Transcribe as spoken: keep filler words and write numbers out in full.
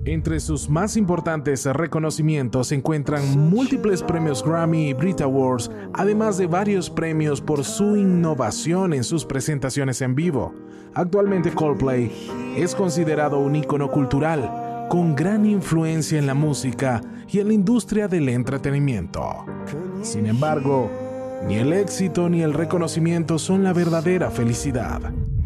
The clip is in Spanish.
Entre sus más importantes reconocimientos se encuentran múltiples premios Grammy y Brit Awards, además de varios premios por su innovación en sus presentaciones en vivo. Actualmente Coldplay es considerado un ícono cultural, con gran influencia en la música y en la industria del entretenimiento. Sin embargo, ni el éxito ni el reconocimiento son la verdadera felicidad.